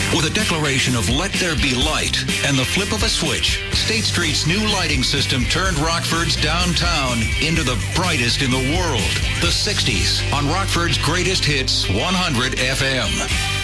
With a declaration of let there be light and the flip of a switch, State Street's new lighting system turned Rockford's downtown into the brightest in the world. The 60s on Rockford's greatest hits 100 FM.